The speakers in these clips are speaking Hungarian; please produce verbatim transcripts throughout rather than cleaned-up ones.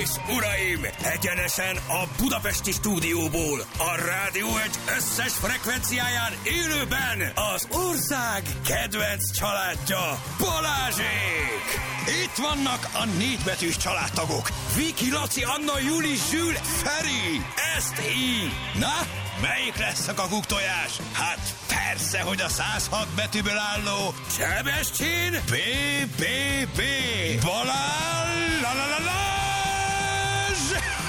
és uraim, egyenesen a budapesti stúdióból, a Rádió egy összes frekvenciáján élőben az ország kedvenc családja, Balázsék! Itt vannak a négybetűs családtagok, Viki, Laci, Anna, Juli, Zsül, Feri, ezt így. Na, melyik lesz a kakuktojás? Hát persze, hogy a száz hat betűből álló Sebestyén bé bé bé Balázs la la la Lazs!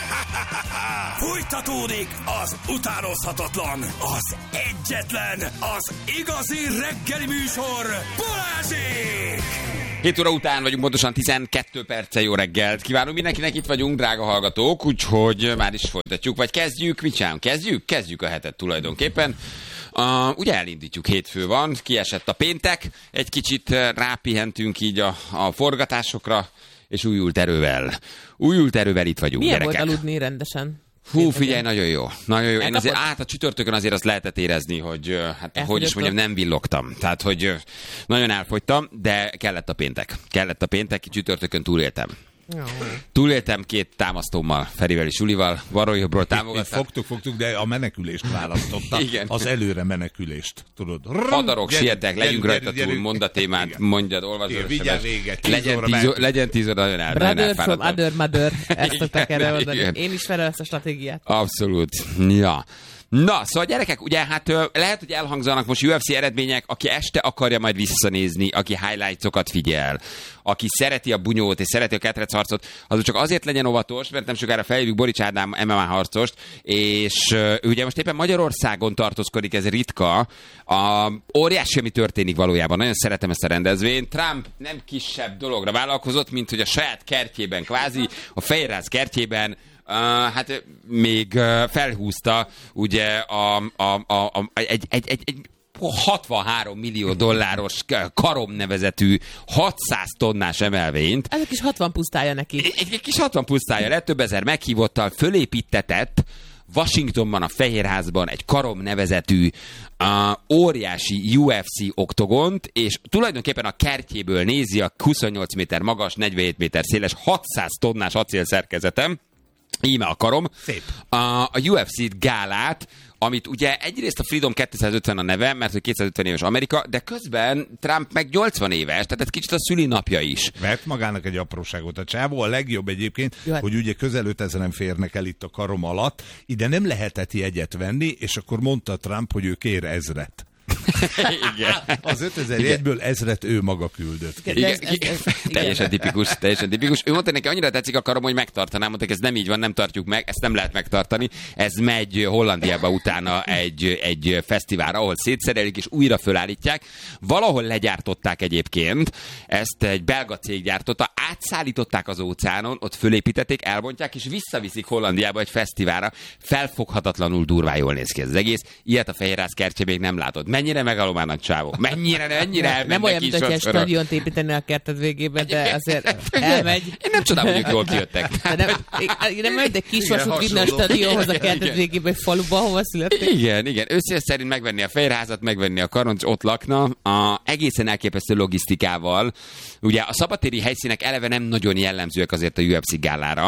Fújtatódik az utánozhatatlan, az egyetlen, az igazi reggeli műsor, Balázsék! hét óra után vagyunk, pontosan tizenkét perccel. Jó reggelt kívánunk mindenkinek, itt vagyunk, drága hallgatók, úgyhogy már is folytatjuk, vagy kezdjük, mit csinálunk? Kezdjük? Kezdjük a hetet tulajdonképpen. Uh, ugye elindítjuk, hétfő van, kiesett a péntek, egy kicsit rápihentünk így a, a forgatásokra, és újult erővel. Újult erővel itt vagyunk, milyen gyerekek. Milyen volt aludni rendesen? Hú, figyelj, nagyon jó. Nagyon jó. Én azért át a csütörtökön azért azt lehetett érezni, hogy hát, hogy is mondjam, nem villogtam. Tehát, hogy nagyon elfogytam, de kellett a péntek. Kellett a péntek, csütörtökön túléltem. Oh. Túléltem két támasztómmal, Ferivel és Julival, balról jobbról támogattam. Fogtuk, fogtuk, de a menekülést választotta. Igen. Az előre menekülést, tudod. Hadarok, sietek, legyünk rajta túl, mondd a témát, mondjad, olvasd. Vigyál véget, legyen tíz óra, nagyon el. Brother from other mother, ezt tudtak erre mondani. Én is felel ezt a stratégiát. Abszolút, ja. Na, szóval gyerekek, ugye hát lehet, hogy elhangzanak most U F C eredmények, aki este akarja majd visszanézni, aki highlights-okat figyel, aki szereti a bunyót és szereti a ketrecharcot, az csak azért legyen óvatos, mert nem sokára feljövünk Borics Ádám em em á harcost, és ő ugye most éppen Magyarországon tartózkodik, ez ritka. A, óriási, ami történik valójában. Nagyon szeretem ezt a rendezvényt. Trump nem kisebb dologra vállalkozott, mint hogy a saját kertjében, kvázi a Fehérház kertjében Uh, hát még uh, felhúzta ugye a, a, a, a, egy, egy, egy, egy hatvanhárom millió dolláros Karom nevezetű hatszáz tonnás emelvényt. Ez egy kis hatvan pusztája neki. Egy, egy kis hatvan pusztája lett, több ezer meghívottal fölépítetett Washingtonban, a Fehérházban egy Karom nevezetű uh, óriási U F C oktogont, és tulajdonképpen a kertjéből nézi a huszonnyolc méter magas, negyvenhét méter széles, hatszáz tonnás acélszerkezetem. Íme a Karom. Szép. A, a U F C gálát, amit ugye egyrészt a Freedom kétszázötven a neve, mert hogy kétszázötven éves Amerika, de közben Trump meg nyolcvan éves, tehát ez kicsit a szülinapja is. Vett magának egy apróságot a csávó, a legjobb egyébként, Jó, hogy ugye közel ötezeren férnek el itt a Karom alatt, ide nem lehetett jegyet venni, és akkor mondta Trump, hogy ő kér ezret. Igen. Az ötezer jegyből ezret ő maga küldött. Igen, ez, ez, ez, teljesen tipikus, teljesen tipikus. Ő mondta neki, annyira tetszik a Karom, hogy megtartanám, mondták, ez nem így van, nem tartjuk meg, ezt nem lehet megtartani. Ez megy Hollandiába utána egy, egy fesztiválra, ahol szétszerelik és újra fölállítják. Valahol legyártották egyébként, ezt egy belga cég gyártotta, átszállították az óceánon, ott fölépítették, elbontják, és visszaviszik Hollandiába egy fesztiválra. Felfoghatatlanul durván jól néz ki ez az egész. Ilyet a Fehérház kertje még nem látod. Mennyire megalomának csávó? Mennyire, mennyire elmennek. Nem olyan, mint hogy egy stadiont építeni a kerted végében, de azért elmegy. Én nem csodálom, hogy jól kijöttek. Nem, nem megy, de kisvasút vinne a stadionhoz a kerted végében, egy faluba, hova születték. Igen, igen. Összes szerint megvenni a Fehérházat, megvenni a Karont, ott lakna. A egészen elképesztő logisztikával. Ugye a szabadtéri helyszínek eleve nem nagyon jellemzőek azért a U F C gálára.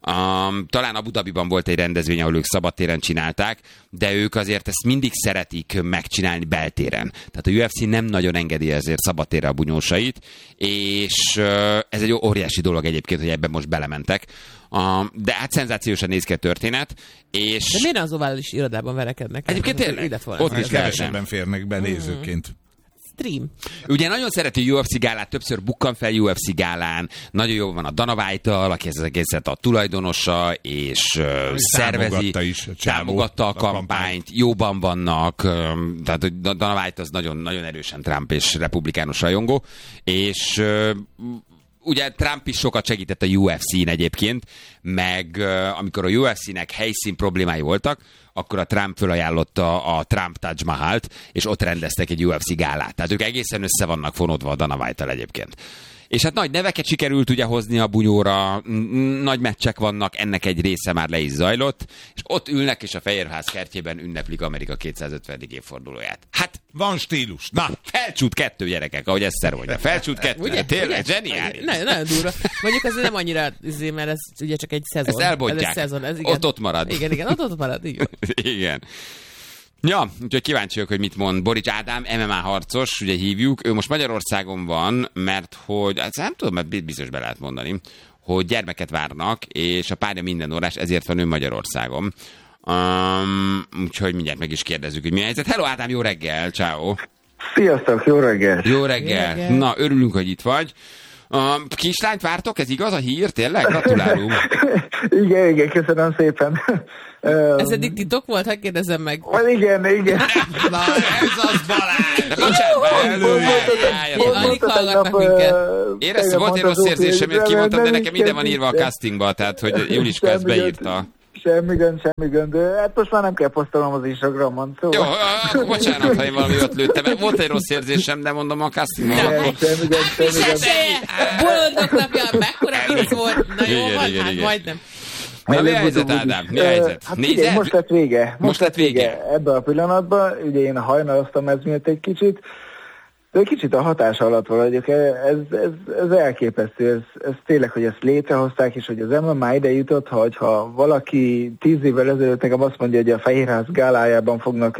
Um, talán Abu Dhabiban volt egy rendezvény, ahol ők szabadtéren csinálták, de ők azért ezt mindig szeretik megcsinálni beltéren. Tehát a U F C nem nagyon engedi ezért szabadtérre a bunyósait, és uh, ez egy óriási dolog egyébként, hogy ebben most belementek. Uh, de hát szenzációsan néz ki a történet. És... De miért az ovális irodában verekednek? Egyébként tényleg, ott is kevesebben férnek be nézőként. Mm. Stream. Ugye nagyon szereti a U F C gálát, többször bukkan fel U F C gálán, nagyon jó van a Dana White-tal, aki ez az egészet a tulajdonosa, és uh, szervezi, is, a támogatta a kampányt, a kampányt, jóban vannak, um, tehát Dana White az nagyon, nagyon erősen Trump és republikánus rajongó, és uh, ugye Trump is sokat segített a U F C-n egyébként, meg uh, amikor a U F C-nek helyszín problémái voltak, akkor a Trump fölajánlotta a Trump Taj Mahalt, és ott rendeztek egy U F C gálát. Tehát ők egészen össze vannak fonódva a Dana White-tal egyébként. És hát nagy neveket sikerült ugye hozni a bunyóra, nagy meccsek vannak, ennek egy része már le is zajlott, és ott ülnek, és a Fehérház kertjében ünneplik Amerika kétszázötvenedik évfordulóját. Hát van stílus. Na, felcsút kettő, gyerekek, ahogy Eszter mondja. Felcsút kettő. Ugye? Tényleg, zseniális. Ne, nagyon durva. Mondjuk azért nem annyira, mert ez ugye csak egy szezon. Ezt elbontják. Ez szezon, ez igen. Ott ott marad. Igen, igen, ott ott marad, igen. Igen. Ja, úgyhogy kíváncsi vagyok, hogy mit mond Borics Ádám, em em á harcos, ugye hívjuk. Ő most Magyarországon van, mert hogy, hát nem tudom, mert biztos be lehet mondani, hogy gyermeket várnak, és a párja minden órás, ezért van ő Magyarországon. Um, úgyhogy mindjárt meg is kérdezzük, hogy mi a helyzet. Hello Ádám, jó reggel, ciao. Sziasztok, jó reggel. Jó reggel. Jó reggel. Na, örülünk, hogy itt vagy. Um, kislányt vártok? Ez igaz a hír? Tényleg? Gratulálunk. igen, igen, köszönöm szépen. Ez eddig titok volt? Hát kérdezem meg. Igen, igen. Na, ez az Balázs! De bocsánat, alig hallgatnak minket. Éreztem, volt egy rossz érzésem, amit kimondtam, de nekem minden van írva a castingba, tehát, hogy Juliska ezt beírta. Semmi gond, semmi gond. Hát most már nem kell posztolnom az Instagramon, szóval. Jó, akkor bocsánat, ha én valami ott lőttem. Volt egy rossz érzésem, de mondom a castingban. Semmi gond, semmi gond. Bolondok napja, mekkora vicc volt. Na jó van, hát majdnem. Na, mi a helyzet, Ádám? Mi a helyzet? Hát figyelj, most lett vége. Most, most lett vége. vége. Ebben a pillanatban, ugye én hajnaloztam ez miatt egy kicsit, de egy kicsit a hatása alatt vagyok. Ez, ez, ez elképesztő. Ez, ez tényleg, hogy ezt létrehozták, és hogy az em em á ide jutott, hogy ha valaki tíz évvel ezelőtt nekem azt mondja, hogy a Fehérház gálájában fognak,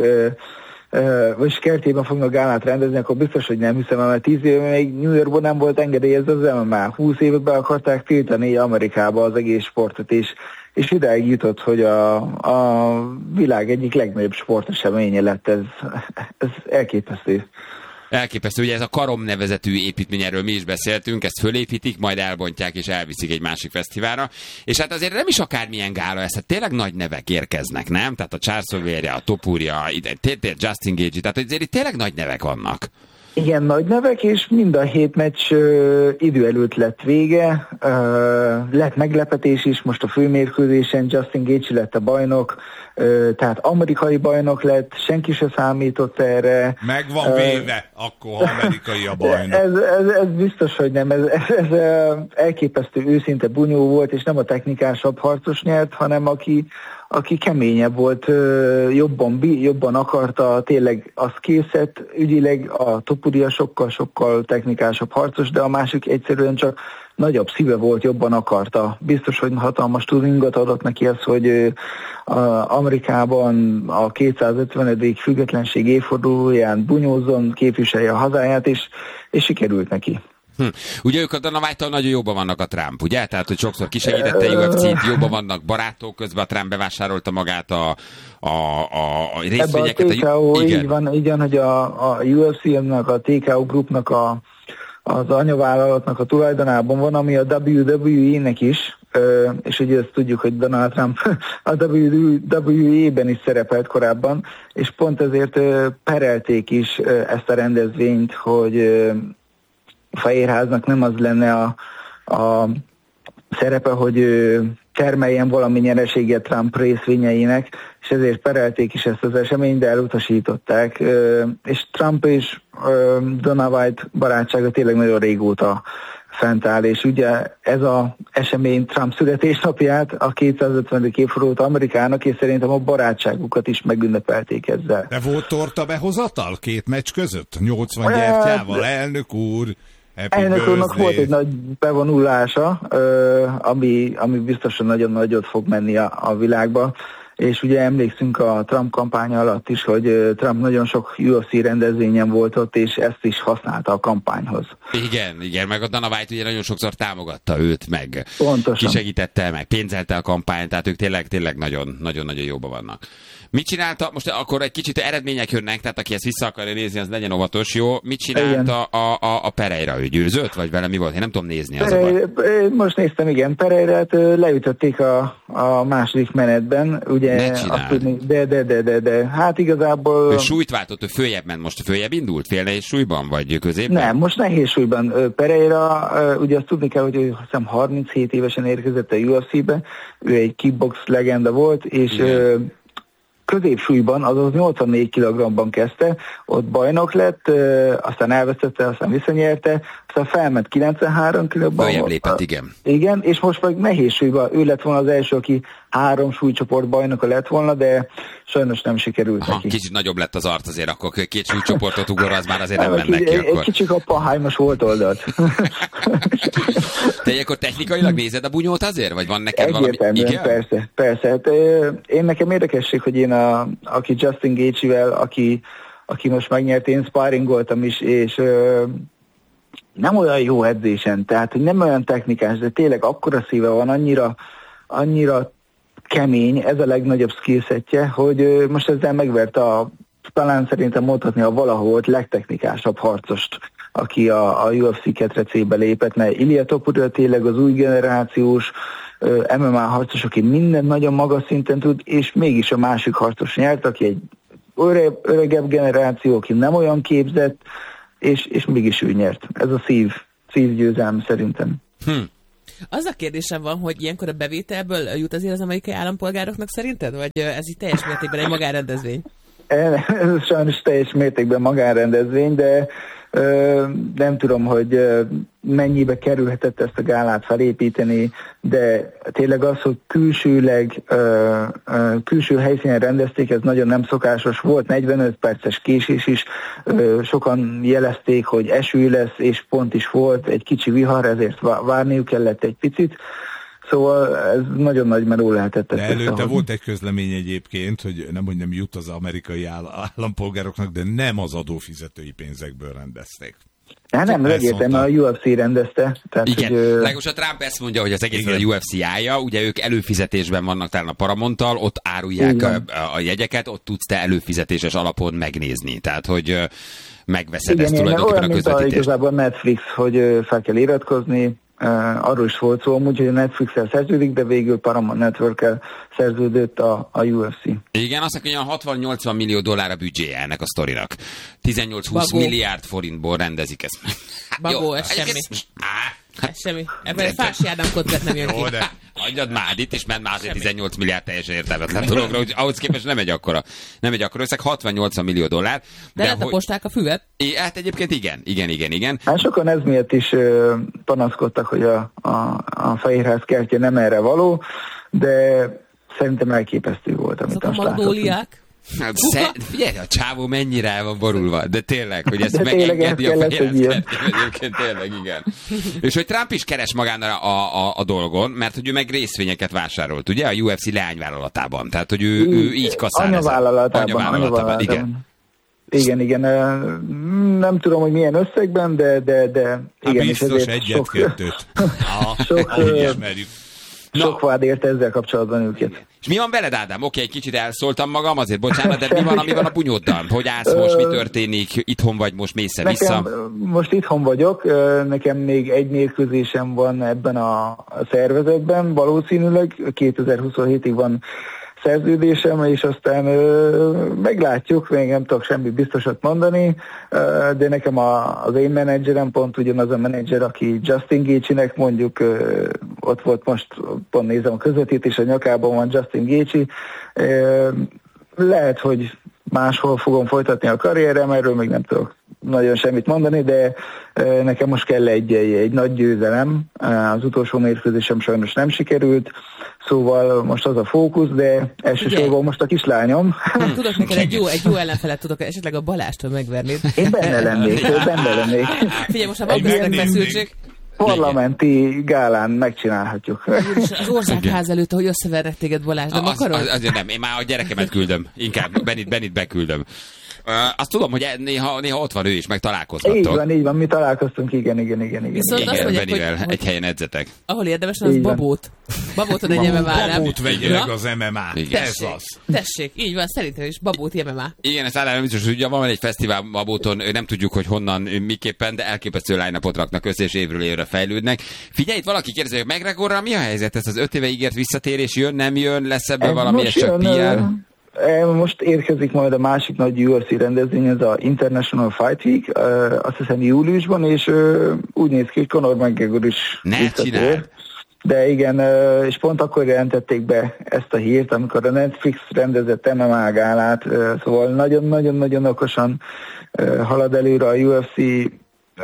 vagy kertjében fognak gálát rendezni, akkor biztos, hogy nem hiszem, mert tíz éve még New Yorkban nem volt engedélyezve az em em á. húsz évet be akarták tiltani Amerikába az egész sportot, és, és idáig jutott, hogy a, a világ egyik legnagyobb sporteseménye lett. Ez, ez elképesztő. Elképesztő, ugye ez a Karom nevezetű építmény, erről mi is beszéltünk, ezt fölépítik, majd elbontják és elviszik egy másik fesztiválra. És hát azért nem is akármilyen gála ez, hát tényleg nagy nevek érkeznek, nem? Tehát a Charles Oliveira, a Topuria, Justin Gaethje, tehát azért itt tényleg nagy nevek vannak. Igen, nagy nevek, és mind a hét meccs uh, idő előtt lett vége. Uh, lett meglepetés is, most a főmérkőzésen Justin Gaethje lett a bajnok, uh, tehát amerikai bajnok lett, senki se számított erre. Meg van véve, uh, akkor ha amerikai a bajnok. Ez, ez, ez biztos, hogy nem. Ez, ez, ez elképesztő őszinte bunyó volt, és nem a technikásabb harcos nyert, hanem aki aki keményebb volt, jobban, jobban akarta, tényleg az készett, ügyileg a Topuria sokkal-sokkal technikásabb harcos, de a másik egyszerűen csak nagyobb szíve volt, jobban akarta. Biztos, hogy hatalmas turingot adott neki az, hogy Amerikában a kétszázötvenedik függetlenség évfordulóján bunyózzon, képviselje a hazáját, és, és sikerült neki. Hm. Ugye ők a Dana White-tal nagyon jóban vannak a Trump, ugye? Tehát, hogy sokszor kisegítette u ef cét, jóban vannak barátok, közben a Trump bevásárolta magát a, a, a, a részvényeket. Ebben a té ká ó, igen. Így van, így van, hogy a, a u ef cé-nek, a té ká ó Groupnak, a, az anyavállalatnak a tulajdonában van, ami a dupla vé dupla vé é-nek is, és ugye ezt tudjuk, hogy Donald Trump a dupla vé dupla vé é-ben is szerepelt korábban, és pont ezért perelték is ezt a rendezvényt, hogy a Fehérháznak nem az lenne a, a szerepe, hogy termeljen valami nyereséget Trump részvényeinek, és ezért perelték is ezt az eseményt, de elutasították. És Trump és Dana White barátsága tényleg nagyon régóta fent áll, és ugye ez az esemény Trump születésnapját, a kétszázötvenedik évfordulót Amerikának, és szerintem a barátságukat is megünnepelték ezzel. De volt torta behozatal két meccs között? nyolcvan gyertyával, elnök úr! Elnök úrnak volt egy nagy bevonulása, ami, ami biztosan nagyon nagyot fog menni a, a világba, és ugye emlékszünk a Trump kampánya alatt is, hogy Trump nagyon sok u ef cé rendezvényen volt ott, és ezt is használta a kampányhoz. Igen, igen, meg a Dana White ugye nagyon sokszor támogatta őt, meg pontosan kisegítette, meg pénzelte a kampányt, tehát ők tényleg, tényleg nagyon, nagyon, nagyon jóban vannak. Mit csinálta, most akkor egy kicsit eredmények jönnek, tehát aki ezt vissza akarja nézni, az legyen óvatos, jó? Mit csinálta a, a, a Pereira? Ő győzött, vagy vele mi volt? Én nem tudom nézni az Pereira, most néztem, igen, Pereirát leütötték a, a második menetben, ugye azt tudni, de, de, de, de, de, hát igazából... Ő súlyt váltott, ő följebb ment, most följebb indult, fél nehéz súlyban, vagy középben? Nem, most nehéz súlyban. Pereira, ugye azt tudni kell, hogy ő hiszem harminchét évesen érkezett a u ef cé-be, ő egy kickbox legenda volt, és... Igen. középsúlyban, azaz nyolcvannégy kilogramban kezdte, ott bajnok lett, aztán elvesztette, aztán visszanyerte, aztán felment kilencvenhárom kilogramban. Följebb lépett, igen. Igen, és most meg nehéz súlyban, ő lett volna az első, aki három súlycsoport bajnoka lett volna, de sajnos nem sikerült Aha, neki. Kicsit nagyobb lett az arc azért, akkor két súlycsoportot ugor, az már azért nem mennek ki. Egy, akkor. egy kicsit a pahájmos volt oldalt. Te akkor technikailag nézed a bunyót azért? Vagy van neked valami? Igen? Persze, persze. Hát, én nekem érdekesség, hogy én, a, aki Justin Gaethje-vel, aki, aki most megnyert, én sparringoltam is, és ö, nem olyan jó edzésen, tehát hogy nem olyan technikás, de tényleg akkora szíve van, annyira, annyira kemény, ez a legnagyobb skillsetje, hogy ö, most ezzel megvert a, talán szerintem mondhatni a valahol legtechnikásabb harcost, aki a, a U F C ketrecébe lépett, mert Ilia Topuria tényleg az új generációs uh, em em á harcos, aki minden nagyon magas szinten tud, és mégis a másik harcos nyert, aki egy öreg, öregebb generáció, aki nem olyan képzett, és, és mégis ő nyert. Ez a szív, szívgyőzelm szerintem. Hm. Az a kérdésem van, hogy ilyenkor a bevételből jut azért az amerikai állampolgároknak szerinted? Vagy ez így teljes mértékben egy magánrendezvény? Ez sajnos teljes mértékben magánrendezvény, de ö, nem tudom, hogy ö, mennyibe kerülhetett ezt a gálát felépíteni, de tényleg az, hogy külsőleg, ö, ö, külső helyszínen rendezték, ez nagyon nem szokásos. Volt negyvenöt perces késés is, ö, sokan jelezték, hogy eső lesz, és pont is volt egy kicsi vihar, ezért várniuk kellett egy picit. Szóval ez nagyon nagy meró lehetett. De előtte volt egy közlemény egyébként, hogy nem, hogy nem jut az amerikai állampolgároknak, de nem az adófizetői pénzekből rendezték. Hát nem, egyértelműen a U F C rendezte. Tehát, igen, hogy, legalábbis a Trump ezt mondja, hogy az egész a U F C állja, ugye ők előfizetésben vannak talán a Paramounttal, ott árulják a, a jegyeket, ott tudsz te előfizetéses alapon megnézni. Tehát, hogy megveszed igen, ezt tulajdonképpen a közvetítést. Igen, igazából Netflix, hogy fel kell iratkozni, Uh, arról is volt szó, hogy a Netflix-el szerződik, de végül Paramount Network-el szerződött a, a U F C. Igen, azt mondja, hogy hatvan-nyolcvan millió dollár a büdzséje ennek a sztorinak. tizennyolc-húsz milliárd forintból rendezik ezt. Hát, Bagó, jó, ez semmi. Á, ez semmi. Ebben egy Fási Ádám kotlett nem jön ki. Jó, de hagyjad már itt, és ment már azért tizennyolc milliárd teljesen értelmetlen dologra, hogy ahhoz képest nem egy akkora, nem egy akkora összeg, hatvan-nyolcvan millió dollár. De, de letaposták a füvet? É, hát egyébként igen, igen, igen, igen. Hát sokan ez miatt is uh, panaszkodtak, hogy a, a, a Fehérház kertje nem erre való, de szerintem elképesztő volt, amit azt látottunk. Hát, figyelj, a csávó mennyire el van borulva, de tényleg, hogy ezt de megengedi a Fehérház. Egyébként tényleg, igen. És hogy Trump is keres magára a, a, a dolgon, mert hogy ő meg részvényeket várolt, ugye, a U F C leányvállalatában. Tehát, hogy ő, ő így kaszál. Anyavállalatában. Anyavállalatában, igen. Igen, igen. Nem tudom, hogy milyen összegben, de, de, de igen. Hát biztos egyet-kettőt. Sok, úgy ismerjük. Sok vád érte ezzel kapcsolatban őket. És mi van veled, Ádám? Oké, egy kicsit elszóltam magam, azért bocsánat, de mi van, ami van a bunyóddal? Hogy állsz most, mi történik? Itthon vagy most, mész-e vissza? Most itthon vagyok, nekem még egy mérkőzésem van ebben a szervezetben, valószínűleg kétezer-huszonhétig van szerződésem, és aztán ö, meglátjuk, még nem tudok semmi biztosat mondani, ö, de nekem a, az én menedzserem pont ugyanaz a menedzser, aki Justin Gaethje-nek mondjuk, ö, ott volt most, pont nézem a közvetítés, a nyakában van Justin Gaethje, ö, lehet, hogy máshol fogom folytatni a karrierem, erről még nem tudok nagyon semmit mondani, de nekem most kell egy, egy, egy nagy győzelem. Az utolsó mérkőzésem sajnos nem sikerült, szóval most az a fókusz, de elsősorban most a kislányom. Hát, tudok neked egy jó, egy jó ellenfelet tudok, esetleg a Balástól megvernéd. Én benne lennék, benne lennék. Figyelj, most a magasztek feszültség. Parlamenti gálán megcsinálhatjuk. Az országház előtt, hogy összevernek téged, Balázs, nem akarod? Az, azért nem, én már a gyerekemet küldöm, inkább Benit, Benit beküldöm. Uh, azt tudom, hogy néha, néha ott van ő is, meg találkoztattok. Így van, így van, mi találkoztunk, igen, igen, igen. igen. Viszont igen, azt mondják, Benivel hogy, egy helyen edzetek. Ahol érdemesen, az babót. Babóton egy em em á, nem? Babót vegyenek az em em á. Ez az. Tessék, így van, szerintem is babót em em á. Igen, ezt állandóan biztos, hogy ugye van egy fesztivál Babóton, nem tudjuk, hogy honnan, miképpen, de elképesztő line-upot raknak össze, és évről évre fejlődnek. Figyelj, itt valaki kérdezi, hogy McGregorral mi a helyzet? Ez az öt éve ígért visszatérés jön, nem jön, lesz ebben valami, ez csak pé er? Most érkezik majd a másik nagy U F C rendezvény, ez a International Fight Week, azt hiszem júliusban, és úgy néz ki, hogy Conor McGregor is ne csinálj! De igen, és pont akkor jelentették be ezt a hírt, amikor a Netflix rendezett em em á gálát, szóval nagyon-nagyon-nagyon okosan halad előre a u ef cé,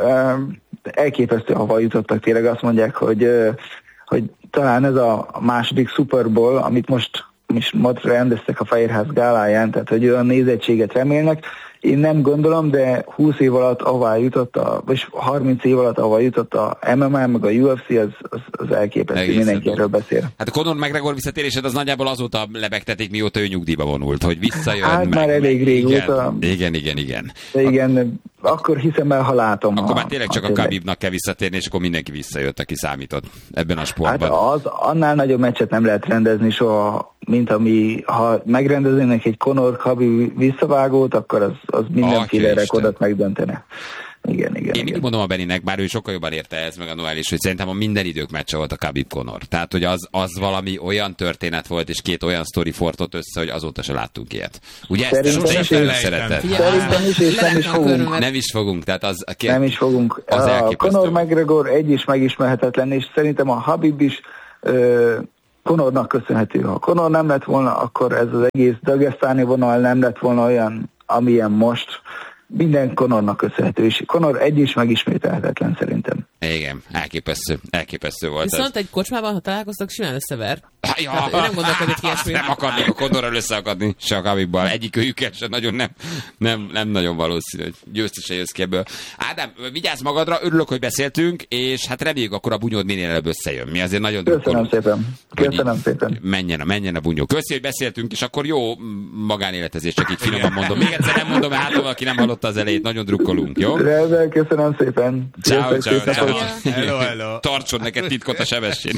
elképesztő hova jutottak, tényleg azt mondják, hogy, hogy talán ez a második Super Bowl, amit most, most rendeztek a Fehérház gáláján, tehát hogy olyan nézettséget remélnek. Én nem gondolom, de húsz év alatt ahová jutott, a, vagy harminc év alatt ahová jutott a em em á, meg a u ef cé, az, az, az elképesztő, egészen mindenki erről beszél. Hát a Conor McGregor visszatérésed az nagyjából azóta lebegtetik, mióta ő nyugdíjba vonult, hogy visszajön. Hát meg, már elég régóta. Igen, igen, igen. De igen, akkor hiszem el, ha látom. Akkor a, már tényleg csak a, a Khabibnak kell visszatérni, és akkor mindenki visszajött, aki számított ebben a sportban. Hát az, annál nagyobb meccset nem lehet rendezni soha, mint ami, ha megrendeznének egy Conor Khabib visszavágót, akkor az, az mindenféle rekordot megdöntene. Igen, igen. Én mindig igen. mondom a Beninek, bár ő sokkal jobban érte ez, meg a Noel is, hogy szerintem a minden idők meccse volt a Khabib Conor. Tehát, hogy az, az valami olyan történet volt, és két olyan sztori fortott össze, hogy azóta se láttunk ilyet. Ugye ezt te is szereted? Szerintem is, és nem is fogunk. Nem is fogunk, tehát az... A két, nem is fogunk. Az a Conor McGregor egy is megismerhetetlen, és szerintem a Khabib is uh, Conornak köszönhető. Ha Conor nem lett volna, akkor ez az egész dagesztáni vonal nem lett volna olyan, amilyen most. Minden Conornak köszönhető, és Conor egy is megismételhetetlen szerintem. Igen, elképesztő, elképesztő volt. Viszont ez. Egy kocsmában, ha találkoztak, simán összever. Ja, hát, nem gondolkodik ilyesmi. Nem akarnék a Conorral összeakadni, se a Khabibbal. Egyik őjükkel sem nagyon nem, nem, nem nagyon valószínű, hogy győztese jössz ki ebből. Ádám, vigyázz magadra, örülök, hogy beszéltünk, és hát reméljük, akkor a bunyód minél előbb összejön. Mi azért nagyon Köszönöm szépen. Köszönöm szépen. Menjen, menjen a bunyó. Köszi, hogy beszéltünk, és akkor jó magánéletezés, csak így finoman mondom. Még egyszer nem mondom, hát aki nem hallotta az elejét, nagyon drukkolunk, jó? Rendben, köszönöm szépen. Ciao, ciao, ciao. Hello, hello. Tartson neked titkot a sebesség.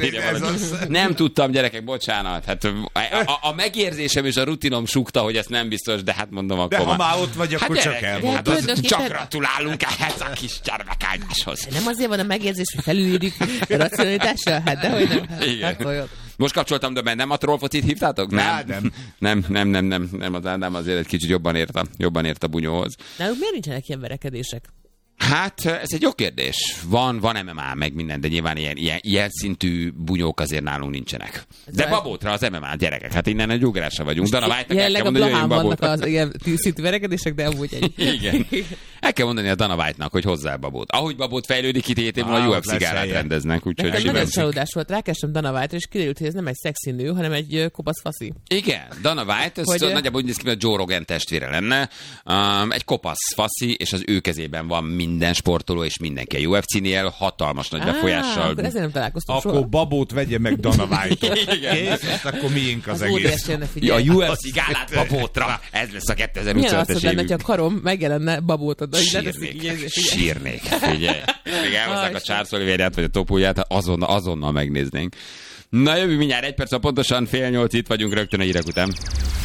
Nem tudtam, gyerekek, bocsánat. Hát a, a, a megérzésem és a rutinom súgta, hogy ez nem biztos, de hát mondom akkor. De ha már ott vagy, akkor hát csak gyerek, elmond. Hát csak gratulálunk ehhez a kis gyermekágyáshoz. Nem azért van a megérzés, hogy felülírjuk a racionalitásra? Hát dehogy nem. Igen. Hát, most kapcsoltam, de nem a trollfocit hívtátok? Nem. Nem. Nem, nem, nem, nem, nem, az Ádám azért egy kicsit jobban ért a, jobban ért a bunyóhoz. Náluk miért nincsenek ilyen verekedések? Hát, ez egy jó kérdés. Van, van em em á, meg minden, de nyilván ilyen, ilyen, ilyen szintű bunyók azért nálunk nincsenek. De babótra az em em á, gyerekek, hát innen egy ugrásra vagyunk. Dana White-nak el kell mondani, hogy jöjjön babótra. Vannak az ilyen szintű verekedések, de amúgy egy. Igen. El kell mondani a Dana White-nak, hogy hozzá babót. Ahogy babót fejlődik, itt hét évvel a u ef cé gálát rendeznek. Úgyhogy nekem nagyon csalódás volt. Rákerestem Dana White-ra, és kiderült, hogy ez nem egy szexi nő, hanem egy kopasz faszi. Igen, Dana White, ez hogy nagyjából úgy néz ki, hogy a Joe Rogan testvére lenne. Um, egy kopasz faszi, és az ő kezében van minden sportoló, és mindenki a u ef cé-nél hatalmas nagy befolyással. Akkor ezért nem találkoztunk Akkor soha. babót vegye meg Dana White-ot. Kész, akkor miénk az, az egész. Ja, a u ef cé gálát babótra. Ez lesz a kétezer-huszonötös évünk. Milyen az, hogy a karom megjelenne Sírnék, sírnék. Figyelj. Még elhozzák a Charles Oliveirát, vagy a Topóját, azonnal, azonnal megnéznénk. Na jövő mindjárt egy perc, pontosan fél nyolc, itt vagyunk rögtön a hírek után.